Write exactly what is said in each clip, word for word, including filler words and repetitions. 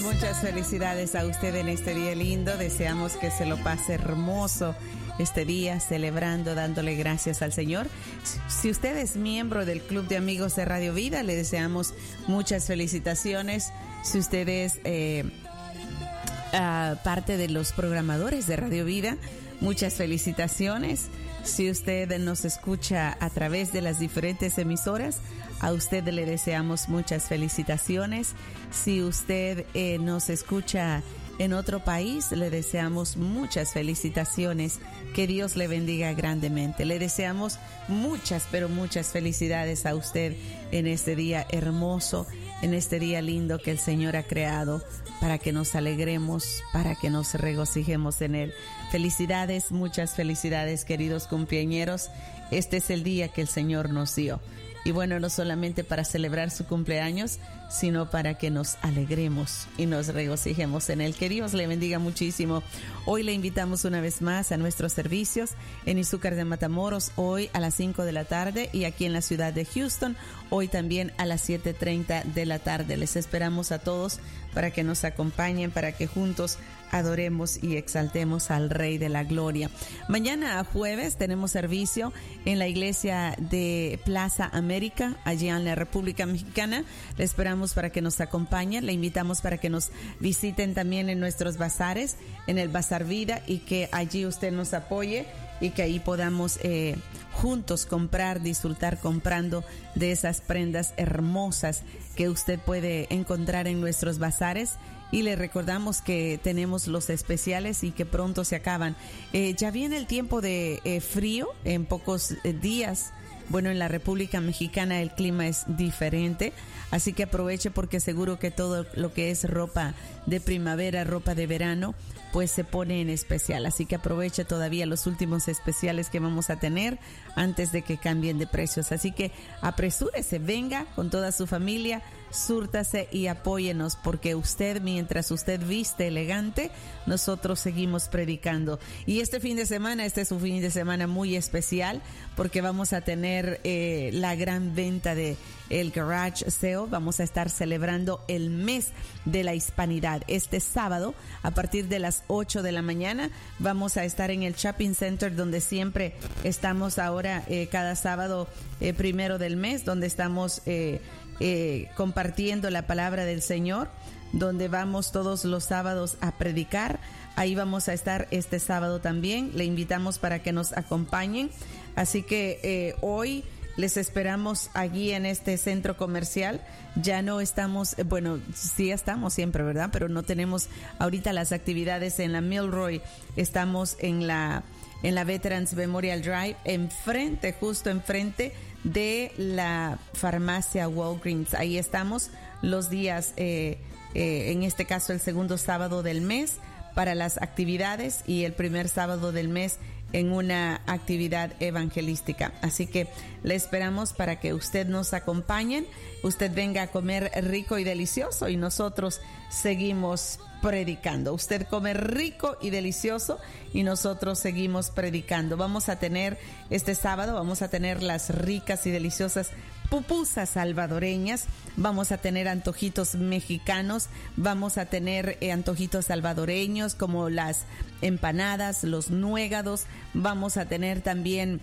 muchas felicidades a usted en este día lindo. Deseamos que se lo pase hermoso este día, celebrando, dándole gracias al Señor. Si usted es miembro del Club de Amigos de Radio Vida, le deseamos muchas felicitaciones. Si usted es eh, uh, parte de los programadores de Radio Vida, muchas felicitaciones. Si usted nos escucha a través de las diferentes emisoras, a usted le deseamos muchas felicitaciones. Si usted eh, nos escucha en otro país, le deseamos muchas felicitaciones. Que Dios le bendiga grandemente. Le deseamos muchas, pero muchas felicidades a usted en este día hermoso, en este día lindo que el Señor ha creado para que nos alegremos, para que nos regocijemos en Él. Felicidades, muchas felicidades, queridos cumpleañeros. Este es el día que el Señor nos dio. Y bueno, no solamente para celebrar su cumpleaños, sino para que nos alegremos y nos regocijemos en Él. Que Dios le bendiga muchísimo. Hoy le invitamos una vez más a nuestros servicios en Izúcar de Matamoros, hoy a las cinco de la tarde, y aquí en la ciudad de Houston, hoy también a las siete treinta de la tarde. Les esperamos a todos para que nos acompañen, para que juntos adoremos y exaltemos al Rey de la Gloria. Mañana jueves tenemos servicio en la iglesia de Plaza América, allí en la República Mexicana. Le esperamos para que nos acompañen. Le invitamos para que nos visiten también en nuestros bazares, en el Bazar Vida, y que allí usted nos apoye y que ahí podamos eh, juntos comprar, disfrutar comprando de esas prendas hermosas que usted puede encontrar en nuestros bazares. Y le recordamos que tenemos los especiales y que pronto se acaban. Eh, ya viene el tiempo de eh, frío en pocos eh, días. Bueno, en la República Mexicana el clima es diferente, así que aproveche porque seguro que todo lo que es ropa de primavera, ropa de verano, pues se pone en especial. Así que aproveche todavía los últimos especiales que vamos a tener antes de que cambien de precios. Así que apresúrese, venga con toda su familia, súrtase y apóyenos, porque usted, mientras usted viste elegante, nosotros seguimos predicando. Y este fin de semana, este es un fin de semana muy especial, porque vamos a tener eh, la gran venta de el Garage Sale. Vamos a estar celebrando el mes de la hispanidad. Este sábado, a partir de las ocho de la mañana, vamos a estar en el Shopping Center, donde siempre estamos ahora eh, cada sábado eh, primero del mes, donde estamos eh, eh, compartiendo la palabra del Señor, donde vamos todos los sábados a predicar. Ahí vamos a estar este sábado también. Le invitamos para que nos acompañen. Así que eh, hoy les esperamos allí en este centro comercial. Ya no estamos, bueno, sí estamos siempre, ¿verdad? Pero no tenemos ahorita las actividades en la Milroy. Estamos en la en la Veterans Memorial Drive, enfrente, justo enfrente de la farmacia Walgreens. Ahí estamos los días, eh, eh, en este caso el segundo sábado del mes, para las actividades, y el primer sábado del mes en una actividad evangelística. Así que le esperamos para que usted nos acompañe, usted venga a comer rico y delicioso, y nosotros seguimos predicando. Usted come rico y delicioso y nosotros seguimos predicando. Vamos a tener este sábado, vamos a tener las ricas y deliciosas pupusas salvadoreñas, vamos a tener antojitos mexicanos, vamos a tener eh, antojitos salvadoreños como las empanadas, los nuegados, vamos a tener también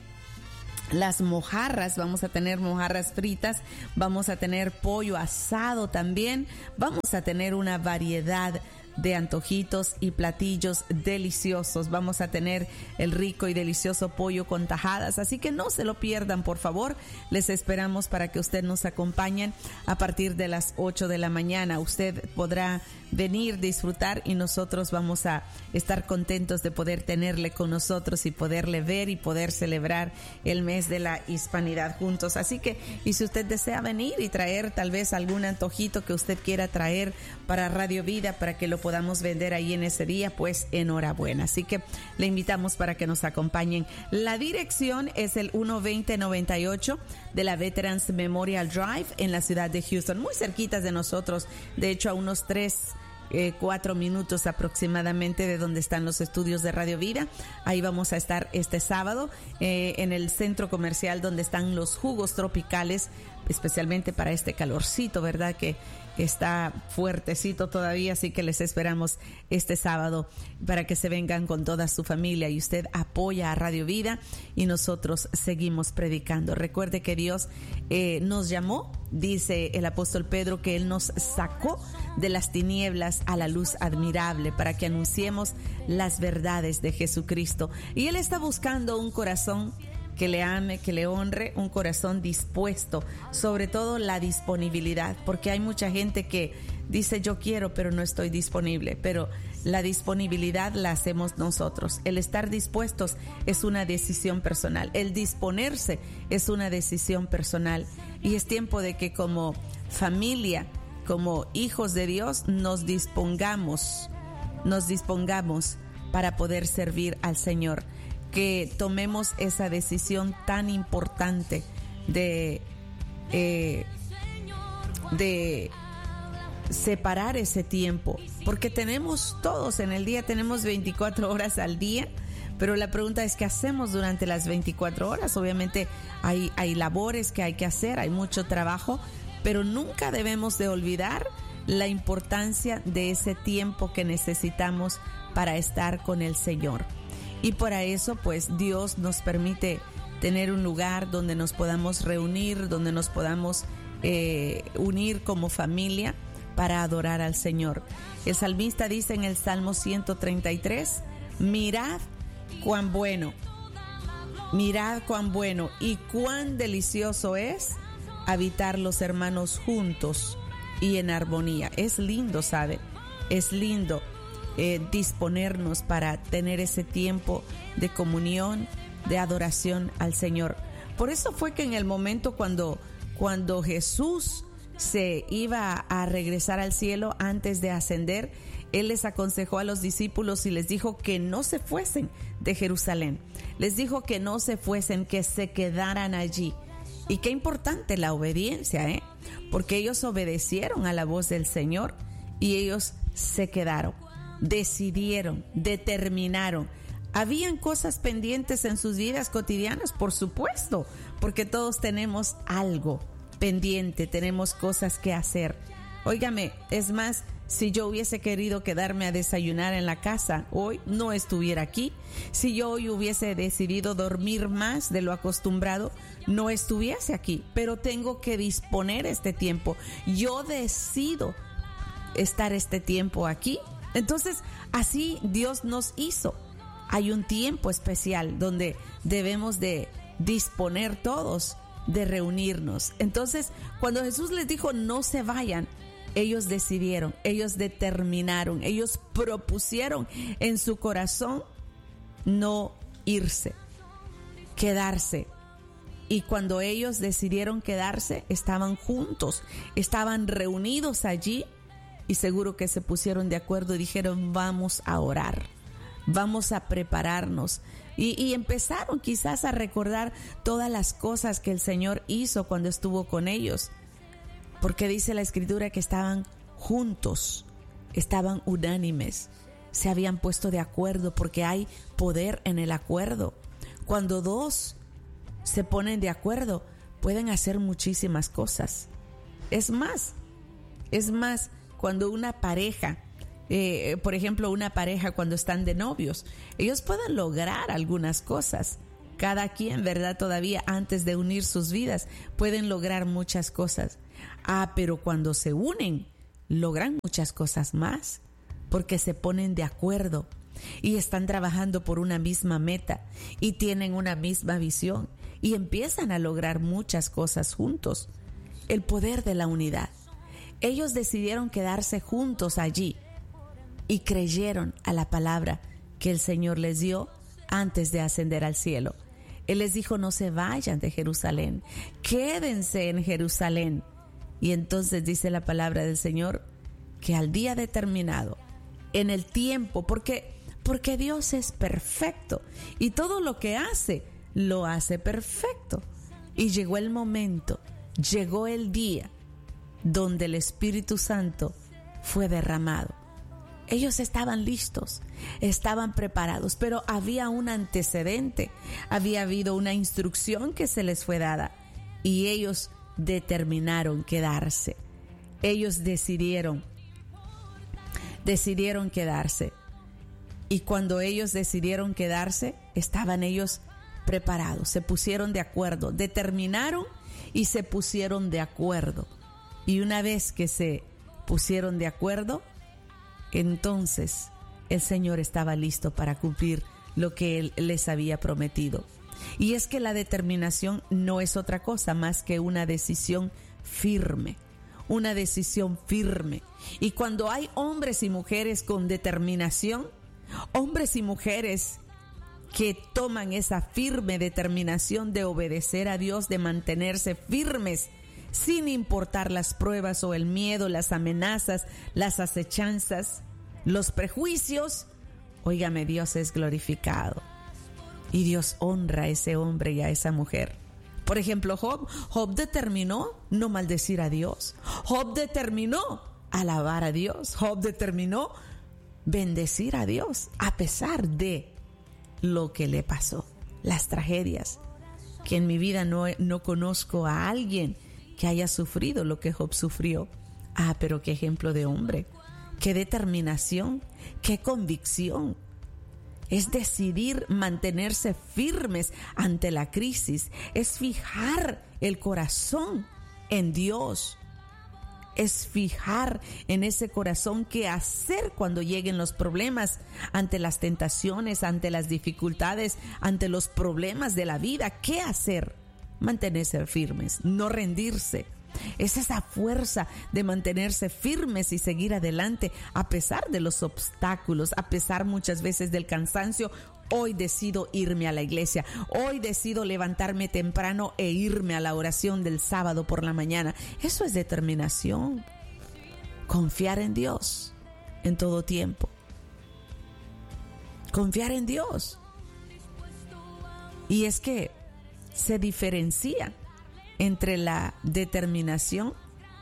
las mojarras, vamos a tener mojarras fritas, vamos a tener pollo asado también, vamos a tener una variedad de antojitos y platillos deliciosos. Vamos a tener el rico y delicioso pollo con tajadas, así que no se lo pierdan, por favor. Les esperamos para que usted nos acompañen a partir de las ocho de la mañana. Usted podrá venir, disfrutar, y nosotros vamos a estar contentos de poder tenerle con nosotros y poderle ver y poder celebrar el mes de la hispanidad juntos. Así que, y si usted desea venir y traer tal vez algún antojito que usted quiera traer para Radio Vida, para que lo podamos vender ahí en ese día, pues enhorabuena. Así que le invitamos para que nos acompañen. La dirección es el uno veinte noventa y ocho de la Veterans Memorial Drive en la ciudad de Houston, muy cerquitas de nosotros, de hecho a unos tres Eh, cuatro minutos aproximadamente de donde están los estudios de Radio Vida. Ahí vamos a estar este sábado eh, en el centro comercial donde están los jugos tropicales especialmente para este calorcito, ¿verdad? Que está fuertecito todavía, así que les esperamos este sábado para que se vengan con toda su familia y usted apoya a Radio Vida y nosotros seguimos predicando. Recuerde que Dios eh, nos llamó, dice el apóstol Pedro, que Él nos sacó de las tinieblas a la luz admirable para que anunciemos las verdades de Jesucristo, y Él está buscando un corazón que le ame, que le honre, un corazón dispuesto, sobre todo la disponibilidad, porque hay mucha gente que dice yo quiero pero no estoy disponible, pero la disponibilidad la hacemos nosotros. El estar dispuestos es una decisión personal, el disponerse es una decisión personal, y es tiempo de que como familia, como hijos de Dios, nos dispongamos, nos dispongamos para poder servir al Señor, que tomemos esa decisión tan importante de, eh, de separar ese tiempo, porque tenemos todos en el día, tenemos veinticuatro horas al día, pero la pregunta es ¿qué hacemos durante las veinticuatro horas? Obviamente hay, hay labores que hay que hacer, hay mucho trabajo, pero nunca debemos de olvidar la importancia de ese tiempo que necesitamos para estar con el Señor. Y para eso, pues, Dios nos permite tener un lugar donde nos podamos reunir, donde nos podamos eh, unir como familia para adorar al Señor. El salmista dice en el Salmo ciento treinta y tres, mirad cuán bueno, mirad cuán bueno y cuán delicioso es habitar los hermanos juntos y en armonía. Es lindo, ¿sabe? Es lindo. Eh, disponernos para tener ese tiempo de comunión, de adoración al Señor. Por eso fue que en el momento cuando, cuando Jesús se iba a regresar al cielo antes de ascender, Él les aconsejó a los discípulos y les dijo que no se fuesen de Jerusalén. Les dijo que no se fuesen, que se quedaran allí. Y qué importante la obediencia, ¿eh? Porque ellos obedecieron a la voz del Señor y ellos se quedaron. Decidieron, determinaron. ¿Habían cosas pendientes en sus vidas cotidianas? Por supuesto, porque todos tenemos algo pendiente, tenemos cosas que hacer. Óigame, es más, si yo hubiese querido quedarme a desayunar en la casa, hoy no estuviera aquí. Si yo hoy hubiese decidido dormir más de lo acostumbrado, no estuviese aquí. Pero tengo que disponer este tiempo. Yo decido estar este tiempo aquí. Entonces, así Dios nos hizo. Hay un tiempo especial donde debemos de disponer todos de reunirnos. Entonces, cuando Jesús les dijo no se vayan, ellos decidieron, ellos determinaron, ellos propusieron en su corazón no irse, quedarse. Y cuando ellos decidieron quedarse, estaban juntos, estaban reunidos allí. Y seguro que se pusieron de acuerdo y dijeron vamos a orar, vamos a prepararnos. Y, y empezaron quizás a recordar todas las cosas que el Señor hizo cuando estuvo con ellos. Porque dice la Escritura que estaban juntos, estaban unánimes, se habían puesto de acuerdo porque hay poder en el acuerdo. Cuando dos se ponen de acuerdo, pueden hacer muchísimas cosas. Es más, es más, cuando una pareja, eh, por ejemplo, una pareja cuando están de novios, ellos pueden lograr algunas cosas. Cada quien, ¿verdad? Todavía antes de unir sus vidas, pueden lograr muchas cosas. Ah, pero cuando se unen, logran muchas cosas más, porque se ponen de acuerdo y están trabajando por una misma meta y tienen una misma visión y empiezan a lograr muchas cosas juntos. El poder de la unidad. Ellos decidieron quedarse juntos allí y creyeron a la palabra que el Señor les dio antes de ascender al cielo. Él les dijo, no se vayan de Jerusalén, quédense en Jerusalén. Y entonces dice la palabra del Señor que al día determinado, en el tiempo, porque, porque Dios es perfecto y todo lo que hace, lo hace perfecto. Y llegó el momento, llegó el día donde el Espíritu Santo fue derramado. Ellos estaban listos, estaban preparados, pero había un antecedente, había habido una instrucción que se les fue dada y ellos determinaron quedarse. Ellos decidieron, decidieron quedarse. Y cuando ellos decidieron quedarse, estaban ellos preparados, se pusieron de acuerdo, determinaron y se pusieron de acuerdo. Y una vez que se pusieron de acuerdo, entonces el Señor estaba listo para cumplir lo que Él les había prometido. Y es que la determinación no es otra cosa más que una decisión firme, una decisión firme. Y cuando hay hombres y mujeres con determinación, hombres y mujeres que toman esa firme determinación de obedecer a Dios, de mantenerse firmes, sin importar las pruebas o el miedo, las amenazas, las acechanzas, los prejuicios, óigame, Dios es glorificado. Y Dios honra a ese hombre y a esa mujer. Por ejemplo, Job, Job determinó no maldecir a Dios. Job determinó alabar a Dios. Job determinó bendecir a Dios a pesar de lo que le pasó, las tragedias. Que en mi vida no, no conozco a alguien que haya sufrido lo que Job sufrió. Ah, pero qué ejemplo de hombre, qué determinación, qué convicción. Es decidir mantenerse firmes ante la crisis, es fijar el corazón en Dios, es fijar en ese corazón qué hacer cuando lleguen los problemas, ante las tentaciones, ante las dificultades, ante los problemas de la vida. ¿Qué hacer? Mantenerse firmes, no rendirse. Es esa fuerza de mantenerse firmes y seguir adelante a pesar de los obstáculos, a pesar muchas veces del cansancio. Hoy decido irme a la iglesia, hoy decido levantarme temprano e irme a la oración del sábado por la mañana. Eso es determinación. Confiar en Dios en todo tiempo. Confiar en Dios. Y es que se diferencia entre la determinación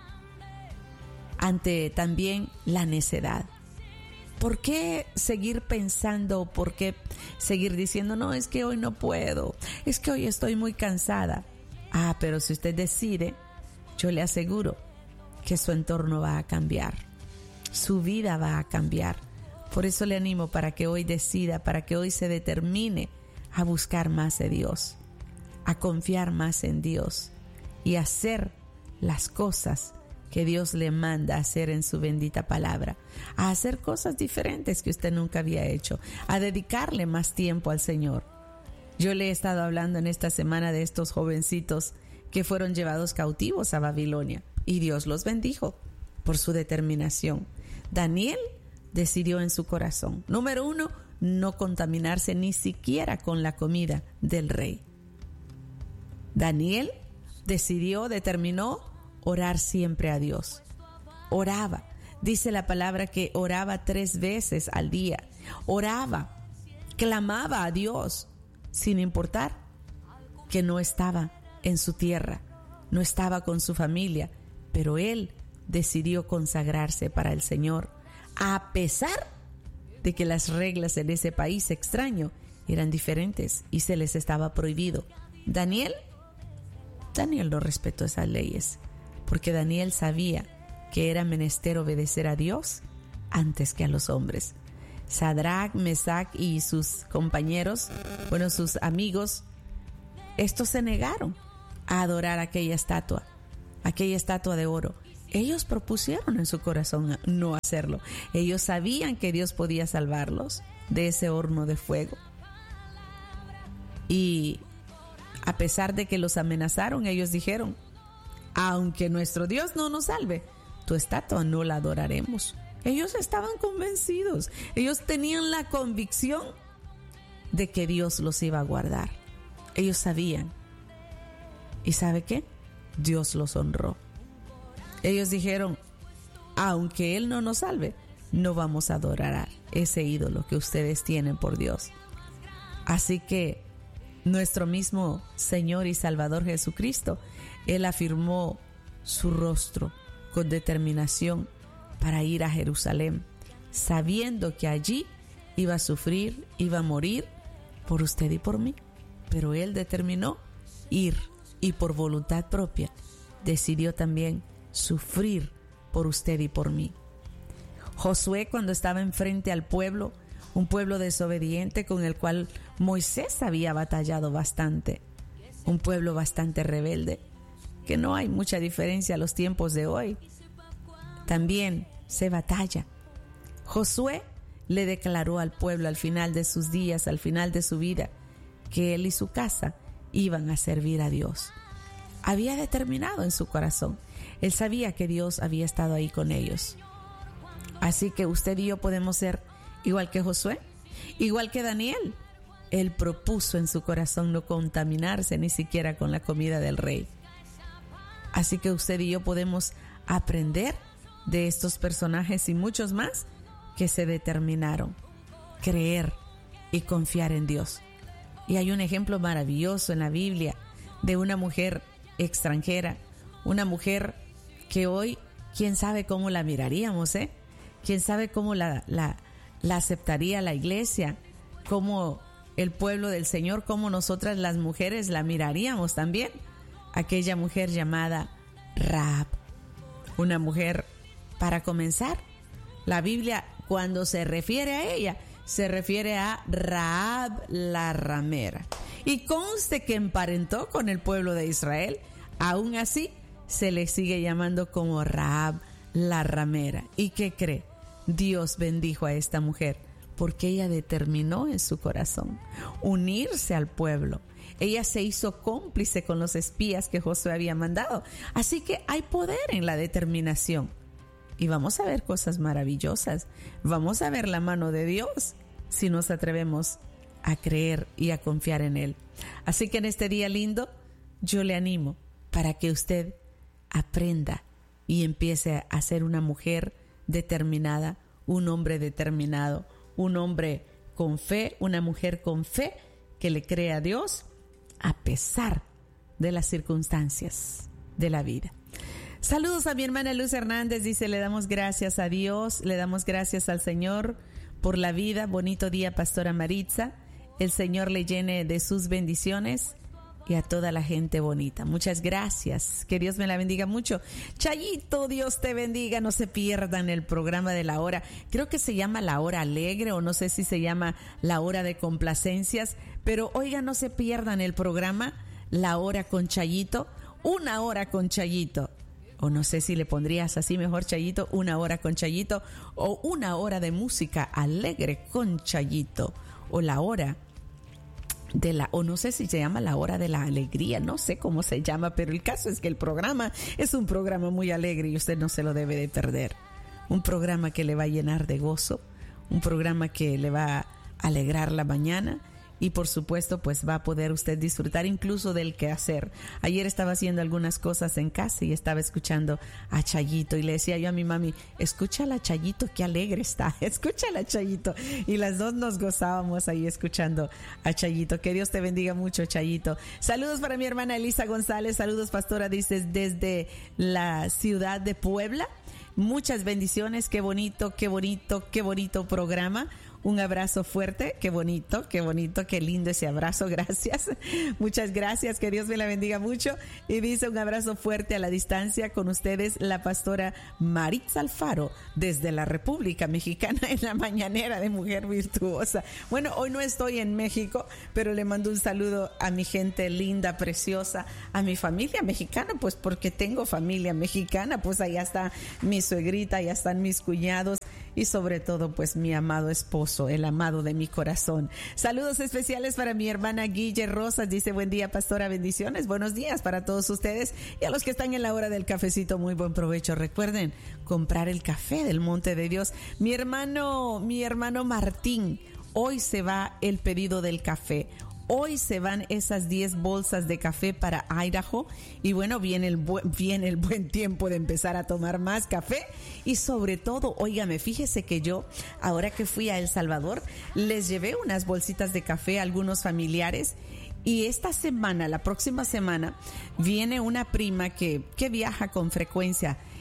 ante también la necedad. ¿Por qué seguir pensando? ¿Por qué seguir diciendo, no, es que hoy no puedo, es que hoy estoy muy cansada? Ah, pero si usted decide, yo le aseguro que su entorno va a cambiar, su vida va a cambiar. Por eso le animo para que hoy decida, para que hoy se determine a buscar más de Dios, a confiar más en Dios y hacer las cosas que Dios le manda hacer en su bendita palabra, a hacer cosas diferentes que usted nunca había hecho, a dedicarle más tiempo al Señor. Yo le he estado hablando en esta semana de estos jovencitos que fueron llevados cautivos a Babilonia y Dios los bendijo por su determinación. Daniel decidió en su corazón, número uno, no contaminarse ni siquiera con la comida del rey. Daniel decidió, determinó orar siempre a Dios. Oraba. Dice la palabra que oraba tres veces al día. Oraba, clamaba a Dios, sin importar que no estaba en su tierra, no estaba con su familia, pero él decidió consagrarse para el Señor, a pesar de que las reglas en ese país extraño eran diferentes y se les estaba prohibido. Daniel Daniel no respetó esas leyes, porque Daniel sabía que era menester obedecer a Dios antes que a los hombres. Sadrach, Mesach y sus compañeros, bueno, sus amigos, estos se negaron a adorar aquella estatua, aquella estatua de oro. Ellos propusieron en su corazón no hacerlo. Ellos sabían que Dios podía salvarlos de ese horno de fuego. Y a pesar de que los amenazaron, ellos dijeron, aunque nuestro Dios no nos salve, tu estatua no la adoraremos. Ellos estaban convencidos, ellos tenían la convicción de que Dios los iba a guardar. Ellos sabían. ¿Y sabe qué? Dios los honró. Ellos dijeron, aunque Él no nos salve, no vamos a adorar a ese ídolo que ustedes tienen por Dios. Así que nuestro mismo Señor y Salvador Jesucristo, Él afirmó su rostro con determinación para ir a Jerusalén, sabiendo que allí iba a sufrir, iba a morir por usted y por mí. Pero Él determinó ir y por voluntad propia decidió también sufrir por usted y por mí. Josué, cuando estaba enfrente al pueblo, un pueblo desobediente con el cual Moisés había batallado bastante, un pueblo bastante rebelde, que no hay mucha diferencia a los tiempos de hoy. También se batalla. Josué le declaró al pueblo al final de sus días, al final de su vida, que él y su casa iban a servir a Dios. Había determinado en su corazón. Él sabía que Dios había estado ahí con ellos. Así que usted y yo podemos ser igual que Josué, igual que Daniel. Él propuso en su corazón no contaminarse ni siquiera con la comida del rey. Así que usted y yo podemos aprender de estos personajes y muchos más que se determinaron creer y confiar en Dios. Y hay un ejemplo maravilloso en la Biblia de una mujer extranjera, una mujer que hoy, quién sabe cómo la miraríamos, ¿eh? Quién sabe cómo la, la, la aceptaría la iglesia, cómo el pueblo del Señor, cómo nosotras las mujeres la miraríamos también. Aquella mujer llamada Rahab, una mujer, para comenzar, la Biblia cuando se refiere a ella, se refiere a Rahab la ramera. Y conste que emparentó con el pueblo de Israel, aún así se le sigue llamando como Rahab la ramera. ¿Y qué cree? Dios bendijo a esta mujer porque ella determinó en su corazón unirse al pueblo. Ella se hizo cómplice con los espías que Josué había mandado. Así que hay poder en la determinación. Y vamos a ver cosas maravillosas. Vamos a ver la mano de Dios si nos atrevemos a creer y a confiar en Él. Así que en este día lindo, yo le animo para que usted aprenda y empiece a ser una mujer determinada, un hombre determinado, un hombre con fe, una mujer con fe que le cree a Dios a pesar de las circunstancias de la vida. Saludos a mi hermana Luz Hernández, dice, le damos gracias a Dios, le damos gracias al Señor por la vida. Bonito día, Pastora Maritza. El Señor le llene de sus bendiciones y a toda la gente bonita. Muchas gracias, que Dios me la bendiga mucho. Chayito, Dios te bendiga, no se pierdan el programa de la hora. Creo que se llama La Hora Alegre o no sé si se llama La Hora de Complacencias, pero oiga, no se pierdan el programa La Hora con Chayito, una hora con Chayito. O no sé si le pondrías así mejor, Chayito, una hora con Chayito, o una hora de música alegre con Chayito, o la hora de la, o no sé si se llama la hora de la alegría, no sé cómo se llama, pero el caso es que el programa es un programa muy alegre y usted no se lo debe de perder. Un programa que le va a llenar de gozo, un programa que le va a alegrar la mañana. Y por supuesto, pues va a poder usted disfrutar incluso del quehacer. Ayer estaba haciendo algunas cosas en casa y estaba escuchando a Chayito. Y le decía yo a mi mami, escúchala, Chayito, qué alegre está. Escúchala, Chayito. Y las dos nos gozábamos ahí escuchando a Chayito. Que Dios te bendiga mucho, Chayito. Saludos para mi hermana Elisa González. Saludos, pastora, dices, desde la ciudad de Puebla. Muchas bendiciones. Qué bonito, qué bonito, qué bonito programa. Un abrazo fuerte, qué bonito, qué bonito, qué lindo ese abrazo, gracias. Muchas gracias, que Dios me la bendiga mucho. Y dice un abrazo fuerte a la distancia con ustedes, la pastora Maritza Alfaro, desde la República Mexicana, en la mañanera de Mujer Virtuosa. Bueno, hoy no estoy en México, pero le mando un saludo a mi gente linda, preciosa, a mi familia mexicana, pues porque tengo familia mexicana, pues allá está mi suegrita, allá están mis cuñados. Y sobre todo, pues mi amado esposo, el amado de mi corazón. Saludos especiales para mi hermana Guille Rosas. Dice, buen día, pastora, bendiciones. Buenos días para todos ustedes. Y a los que están en la hora del cafecito, muy buen provecho. Recuerden comprar el café del Monte de Dios. Mi hermano, mi hermano Martín, hoy se va el pedido del café. Hoy se van esas diez bolsas de café para Idaho y bueno, viene el, buen, viene el buen tiempo de empezar a tomar más café y sobre todo, óigame, fíjese que yo, ahora que fui a El Salvador, les llevé unas bolsitas de café a algunos familiares y esta semana, la próxima semana, viene una prima que, que viaja con frecuencia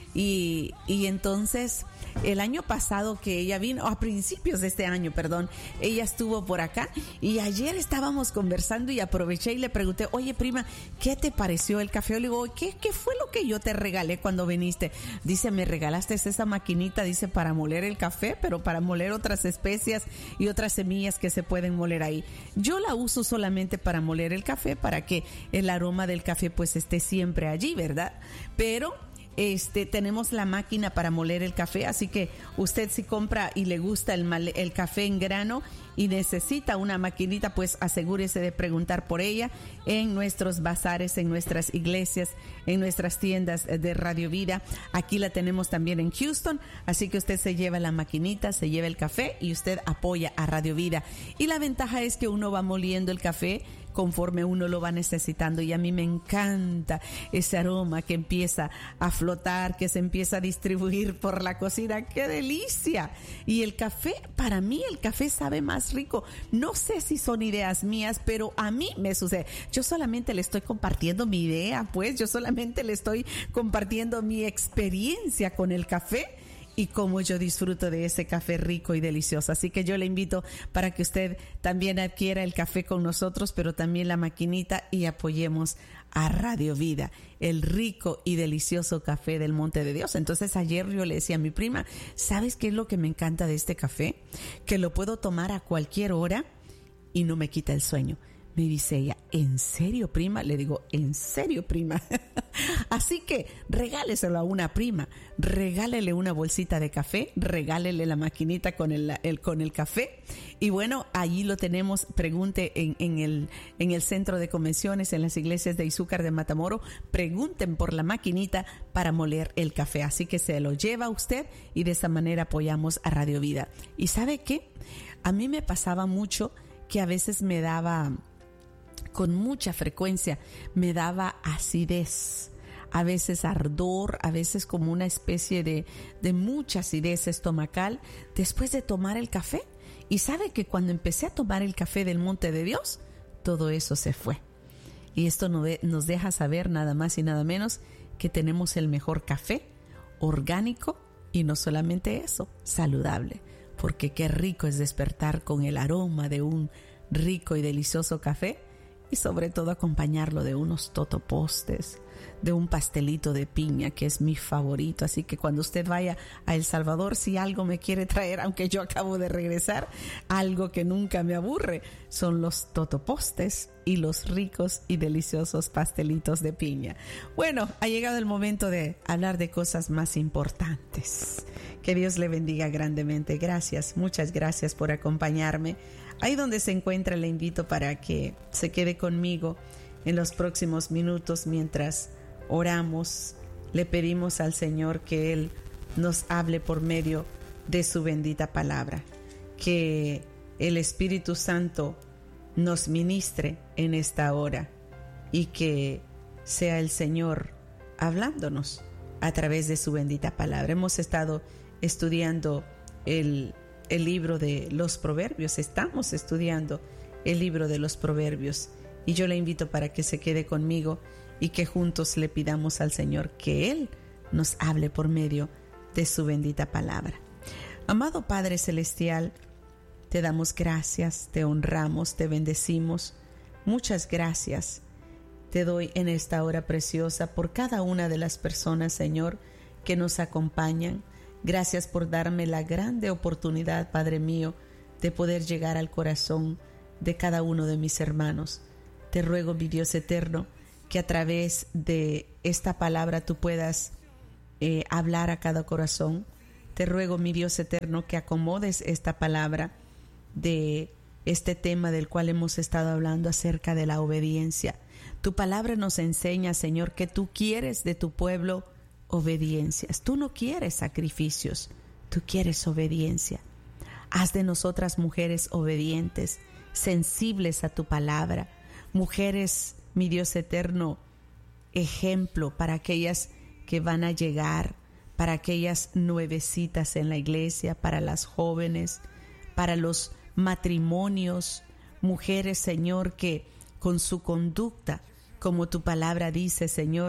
Y, y entonces el año pasado que ella vino, a principios de este año, perdón, ella estuvo por acá y ayer estábamos conversando y aproveché y le pregunté, oye prima, ¿qué te pareció el café? Le digo, ¿qué, qué fue lo que yo te regalé cuando viniste? Dice, me regalaste esa maquinita, dice, para moler el café, pero para moler otras especias y otras semillas que se pueden moler ahí. Yo la uso solamente para moler el café, para que el aroma del café pues esté siempre allí, ¿verdad? Pero Este, tenemos la máquina para moler el café, así que usted si compra y le gusta el, mal, el café en grano y necesita una maquinita, pues asegúrese de preguntar por ella en nuestros bazares, en nuestras iglesias, en nuestras tiendas de Radio Vida. Aquí la tenemos también en Houston, así que usted se lleva la maquinita, se lleva el café y usted apoya a Radio Vida. Y la ventaja es que uno va moliendo el café conforme uno lo va necesitando, y a mí me encanta ese aroma que empieza a flotar, que se empieza a distribuir por la cocina. ¡Qué delicia! Y el café, para mí el café sabe más rico. No sé si son ideas mías, pero a mí me sucede. Yo solamente le estoy compartiendo mi idea, pues yo solamente le estoy compartiendo mi experiencia con el café y cómo yo disfruto de ese café rico y delicioso. Así que yo le invito para que usted también adquiera el café con nosotros, pero también la maquinita, y apoyemos a Radio Vida, el rico y delicioso café del Monte de Dios. Entonces ayer yo le decía a mi prima, ¿sabes qué es lo que me encanta de este café? Que lo puedo tomar a cualquier hora y no me quita el sueño. Me dice ella, ¿en serio, prima? Le digo, ¿en serio, prima? Así que regáleselo a una prima, regálele una bolsita de café, regálele la maquinita con el, el, con el café. Y bueno, allí lo tenemos, pregunte en, en, el, en el centro de convenciones, en las iglesias de Izúcar de Matamoros, pregunten por la maquinita para moler el café. Así que se lo lleva usted y de esa manera apoyamos a Radio Vida. ¿Y sabe qué? A mí me pasaba mucho que a veces me daba, con mucha frecuencia, me daba acidez, a veces ardor, a veces como una especie de, de mucha acidez estomacal después de tomar el café. Y sabe que cuando empecé a tomar el café del Monte de Dios, todo eso se fue. Y esto nos deja saber nada más y nada menos que tenemos el mejor café, orgánico, y no solamente eso, saludable. Porque qué rico es despertar con el aroma de un rico y delicioso café, y sobre todo acompañarlo de unos totopostes, de un pastelito de piña, que es mi favorito. Así que cuando usted vaya a El Salvador, si algo me quiere traer, aunque yo acabo de regresar, algo que nunca me aburre, son los totopostes y los ricos y deliciosos pastelitos de piña. Bueno, ha llegado el momento de hablar de cosas más importantes. Que Dios le bendiga grandemente. Gracias, muchas gracias por acompañarme. Ahí donde se encuentra, le invito para que se quede conmigo en los próximos minutos mientras oramos. Le pedimos al Señor que Él nos hable por medio de su bendita palabra, que el Espíritu Santo nos ministre en esta hora y que sea el Señor hablándonos a través de su bendita palabra. Hemos estado estudiando el el libro de los Proverbios, estamos estudiando el libro de los Proverbios, y yo le invito para que se quede conmigo y que juntos le pidamos al Señor que Él nos hable por medio de su bendita palabra. Amado Padre Celestial, te damos gracias, te honramos, te bendecimos. Muchas gracias te doy en esta hora preciosa por cada una de las personas, Señor, que nos acompañan. Gracias por darme la grande oportunidad, Padre mío, de poder llegar al corazón de cada uno de mis hermanos. Te ruego, mi Dios eterno, que a través de esta palabra tú puedas eh, hablar a cada corazón. Te ruego, mi Dios eterno, que acomodes esta palabra de este tema del cual hemos estado hablando acerca de la obediencia. Tu palabra nos enseña, Señor, que tú quieres de tu pueblo obediencias. Tú no quieres sacrificios, tú quieres obediencia. Haz de nosotras mujeres obedientes, sensibles a tu palabra, mujeres, mi Dios eterno, ejemplo para aquellas que van a llegar, para aquellas nuevecitas en la iglesia, para las jóvenes, para los matrimonios, mujeres, Señor, que con su conducta, como tu palabra dice, Señor,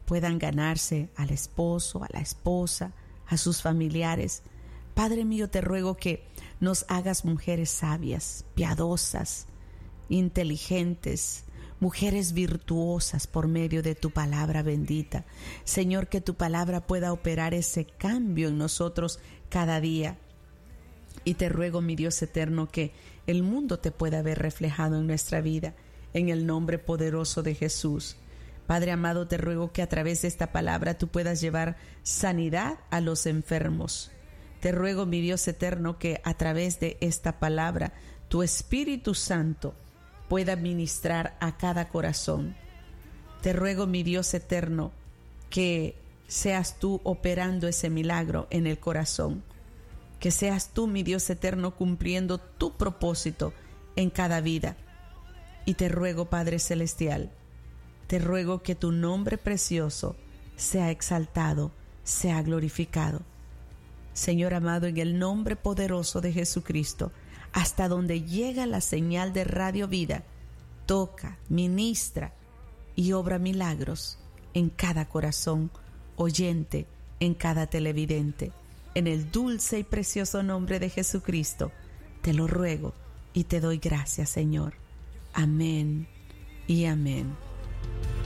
puedan ganarse al esposo, a la esposa, a sus familiares. Padre mío, te ruego que nos hagas mujeres sabias, piadosas, inteligentes, mujeres virtuosas por medio de tu palabra bendita. Señor, que tu palabra pueda operar ese cambio en nosotros cada día. Y te ruego, mi Dios eterno, que el mundo te pueda ver reflejado en nuestra vida, en el nombre poderoso de Jesús. Padre amado, te ruego que a través de esta palabra tú puedas llevar sanidad a los enfermos. Te ruego, mi Dios eterno, que a través de esta palabra tu Espíritu Santo pueda ministrar a cada corazón. Te ruego, mi Dios eterno, que seas tú operando ese milagro en el corazón. Que seas tú, mi Dios eterno, cumpliendo tu propósito en cada vida. Y te ruego, Padre Celestial, te ruego que tu nombre precioso sea exaltado, sea glorificado. Señor amado, en el nombre poderoso de Jesucristo, hasta donde llega la señal de Radio Vida, toca, ministra y obra milagros en cada corazón oyente, en cada televidente. En el dulce y precioso nombre de Jesucristo, te lo ruego y te doy gracias, Señor. Amén y amén.